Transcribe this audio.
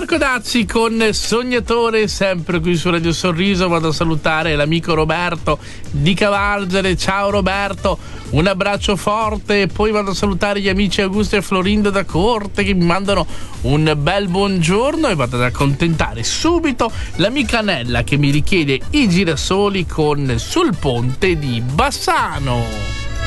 Codazzi con Sognatore, sempre qui su Radio Sorriso. Vado a salutare l'amico Roberto di Cavargere. Ciao Roberto, un abbraccio forte. E poi vado a salutare gli amici Augusto e Florinda da Corte che mi mandano un bel buongiorno, e vado ad accontentare subito l'amica Nella che mi richiede i girasoli con Sul ponte di Bassano.